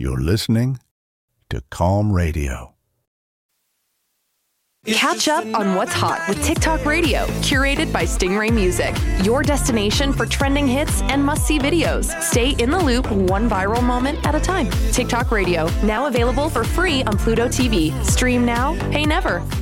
You're listening to Calm Radio. Catch up on what's hot with TikTok Radio, curated by Stingray Music. Your destination for trending hits and must-see videos. Stay in the loop, one viral moment at a time. TikTok Radio, now available for free on Pluto TV. Stream now, pay never.